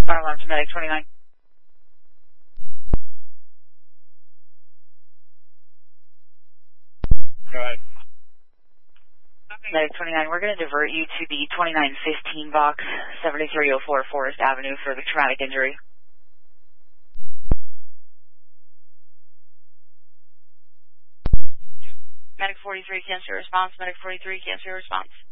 Fire alarm to Medic 29. Go ahead. Medic 29, we're going to divert you to the 2915 box, 7304 Forest Avenue for the traumatic injury. Medic 43, cancel your response. Medic 43, cancel your response.